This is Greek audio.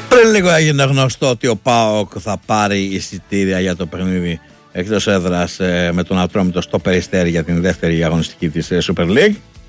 Πριν λίγο έγινε γνωστό ότι ο ΠΑΟΚ θα πάρει εισιτήρια για το παιχνίδι εκτός έδρας με τον Ατρόμητο στο Περιστέρι για την δεύτερη αγωνιστική της Super League.